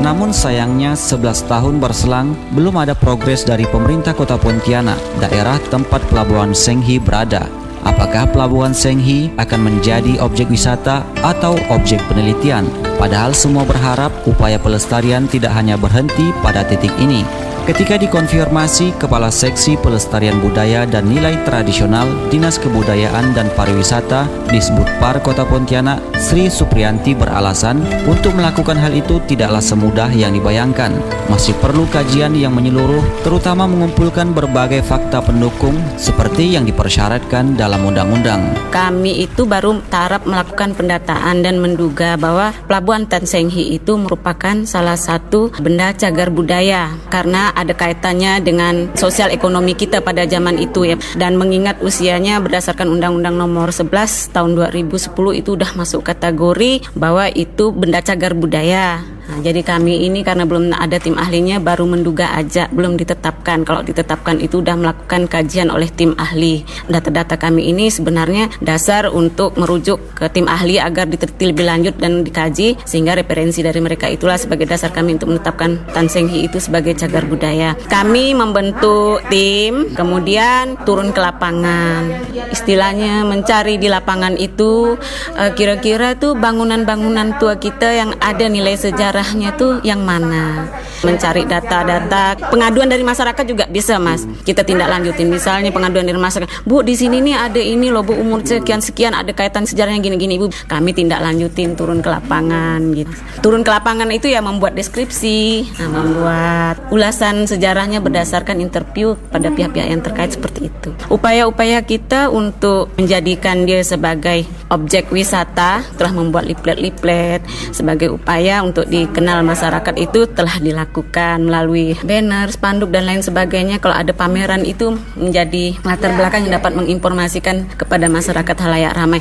Namun sayangnya 11 tahun berselang belum ada progres dari pemerintah Kota Pontianak, daerah tempat Pelabuhan Senghi berada. Apakah Pelabuhan Senghi akan menjadi objek wisata atau objek penelitian? Padahal semua berharap upaya pelestarian tidak hanya berhenti pada titik ini. Ketika dikonfirmasi, Kepala Seksi Pelestarian Budaya dan Nilai Tradisional Dinas Kebudayaan dan Pariwisata Disbudpar Kota Pontianak, Sri Supriyanti beralasan untuk melakukan hal itu tidaklah semudah yang dibayangkan. Masih perlu kajian yang menyeluruh, terutama mengumpulkan berbagai fakta pendukung seperti yang dipersyaratkan dalam undang-undang. Kami itu baru taraf melakukan pendataan dan menduga bahwa Pelabuhan Tan Senghi itu merupakan salah satu benda cagar budaya karena ada kaitannya dengan sosial ekonomi kita pada zaman itu ya. Dan mengingat usianya berdasarkan Undang-Undang Nomor 11 Tahun 2010 itu udah masuk kategori bahwa itu benda cagar budaya. Nah, jadi kami ini karena belum ada tim ahlinya baru menduga aja, belum ditetapkan. Kalau ditetapkan itu sudah melakukan kajian oleh tim ahli. Data-data kami ini sebenarnya dasar untuk merujuk ke tim ahli agar diteliti lebih lanjut dan dikaji, sehingga referensi dari mereka itulah sebagai dasar kami untuk menetapkan Tan Senghi itu sebagai cagar budaya. Kami membentuk tim, kemudian turun ke lapangan. Istilahnya mencari di lapangan itu kira-kira tuh bangunan-bangunan tua kita yang ada nilai sejarah tuh yang mana, mencari data-data pengaduan dari masyarakat juga bisa Mas, kita tindak lanjutin. Misalnya pengaduan dari masyarakat, Bu di sini nih ada ini loh Bu, umur sekian ada kaitan sejarahnya gini-gini Bu, kami tindak lanjutin, turun ke lapangan gitu. Turun ke lapangan itu ya membuat deskripsi, membuat ulasan sejarahnya berdasarkan interview pada pihak-pihak yang terkait seperti itu. Upaya-upaya kita untuk menjadikan dia sebagai objek wisata telah membuat leaflet-leaflet sebagai upaya untuk dikenal masyarakat itu telah dilakukan melalui banner, spanduk dan lain sebagainya. Kalau ada pameran itu menjadi latar belakang yang dapat menginformasikan kepada masyarakat halayak ramai.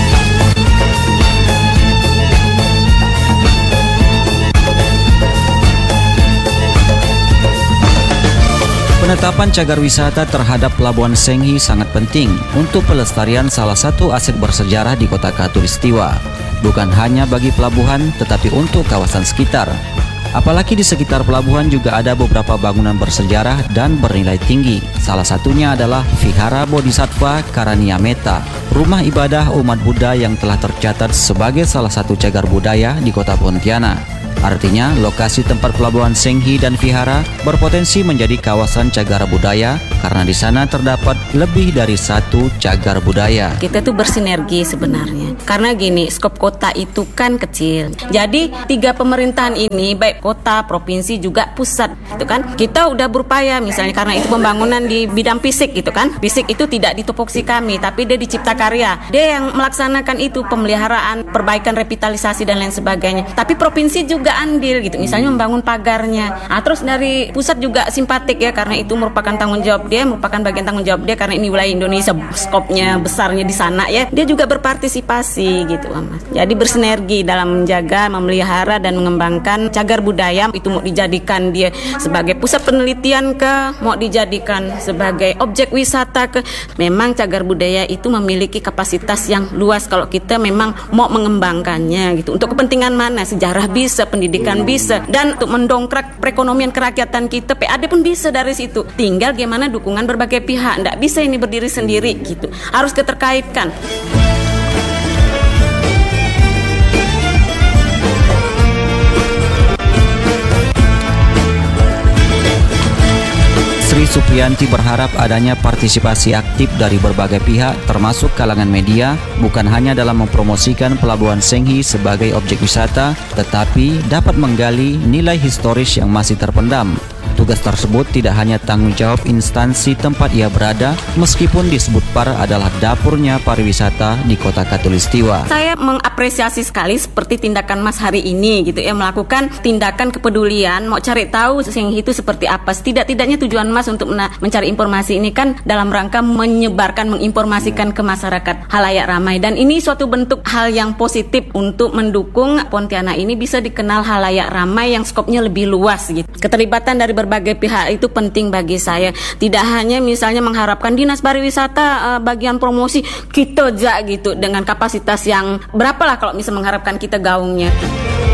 Penetapan cagar wisata terhadap Pelabuhan Senghi sangat penting untuk pelestarian salah satu aset bersejarah di Kota Khatulistiwa. Bukan hanya bagi pelabuhan, tetapi untuk kawasan sekitar. Apalagi di sekitar pelabuhan juga ada beberapa bangunan bersejarah dan bernilai tinggi. Salah satunya adalah Vihara Bodhisattva Karaniameta, rumah ibadah umat Buddha yang telah tercatat sebagai salah satu cagar budaya di Kota Pontianak. Artinya, lokasi tempat Pelabuhan Senghi dan Vihara berpotensi menjadi kawasan cagar budaya karena di sana terdapat lebih dari satu cagar budaya. Kita tuh bersinergi sebenarnya. Karena gini, skop kota itu kan kecil. Jadi, 3 pemerintahan ini, baik kota, provinsi, juga pusat, gitu kan. Kita udah berupaya misalnya karena itu pembangunan di bidang fisik gitu kan. Fisik itu tidak di topoksi kami, tapi dia di Cipta Karya. Dia yang melaksanakan itu pemeliharaan, perbaikan revitalisasi dan lain sebagainya. Tapi provinsi juga andil gitu, misalnya membangun pagarnya. Terus dari pusat juga simpatik ya, karena itu merupakan tanggung jawab dia, merupakan bagian tanggung jawab dia karena ini wilayah Indonesia, skopnya besarnya di sana ya. Dia juga berpartisipasi gitu Mas. Jadi bersinergi dalam menjaga, memelihara dan mengembangkan cagar budaya. Itu mau dijadikan dia sebagai pusat penelitian ke, mau dijadikan sebagai objek wisata ke. Memang cagar budaya itu memiliki kapasitas yang luas kalau kita memang mau mengembangkannya gitu. Untuk kepentingan mana? Sejarah bisa, pendidikan bisa, dan untuk mendongkrak perekonomian kerakyatan kita, PAD pun bisa dari situ. Tinggal gimana dukungan berbagai pihak. Nggak bisa ini berdiri sendiri gitu. Harus keterkaitkan. Sri Supriyanti berharap adanya partisipasi aktif dari berbagai pihak termasuk kalangan media, bukan hanya dalam mempromosikan Pelabuhan Senghi sebagai objek wisata, tetapi dapat menggali nilai historis yang masih terpendam. Tugas tersebut tidak hanya tanggung jawab instansi tempat ia berada, meskipun Disbudpar adalah dapurnya pariwisata di Kota Khatulistiwa. Saya mengapresiasi sekali seperti tindakan Mas hari ini gitu ya, melakukan tindakan kepedulian, mau cari tahu Senghi itu seperti apa. Setidak-tidaknya tujuan Mas untuk mencari informasi ini kan dalam rangka menyebarkan, menginformasikan ke masyarakat halayak ramai, dan ini suatu bentuk hal yang positif untuk mendukung Pontianak ini bisa dikenal halayak ramai yang skopnya lebih luas gitu. Keterlibatan dari berbagai pihak itu penting bagi saya. Tidak hanya misalnya mengharapkan Dinas Pariwisata bagian promosi kita aja gitu dengan kapasitas yang berapalah kalau misalnya mengharapkan kita gaungnya.